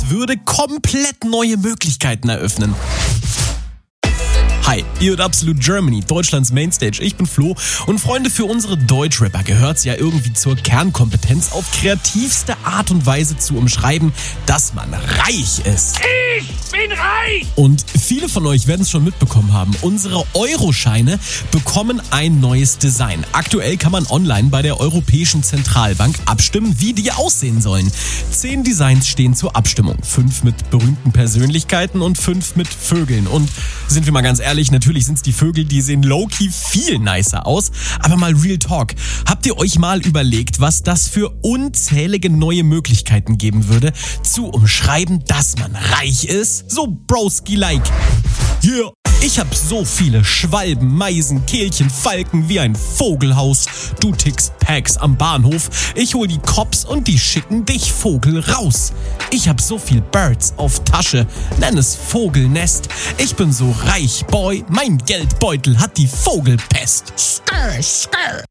würde komplett neue Möglichkeiten eröffnen. Hi, ihr hört Absolute Germany, Deutschlands Mainstage. Ich bin Flo und Freunde, für unsere Deutschrapper gehört's ja irgendwie zur Kernkompetenz, auf kreativste Art und Weise zu umschreiben, dass man reich ist. Ich bin reich! Und viele von euch werden es schon mitbekommen haben, unsere Euroscheine bekommen ein neues Design. Aktuell kann man online bei der Europäischen Zentralbank abstimmen, wie die aussehen sollen. 10 Designs stehen zur Abstimmung. 5 mit berühmten Persönlichkeiten und 5 mit Vögeln. Und sind wir mal ganz ehrlich, natürlich sind es die Vögel, die sehen low-key viel nicer aus. Aber mal Real Talk. Habt ihr euch mal überlegt, was das für unzählige neue Möglichkeiten geben würde, zu umschreiben, dass man reich ist? So broski-like. Yeah. Ich hab so viele Schwalben, Meisen, Kehlchen, Falken wie ein Vogelhaus. Du tickst Packs am Bahnhof. Ich hol die Cops und die schicken dich Vogel raus. Ich hab so viel Birds auf Tasche. Nenn es Vogelnest. Ich bin so reich, Boy. Mein Geldbeutel hat die Vogelpest. Skr, skr.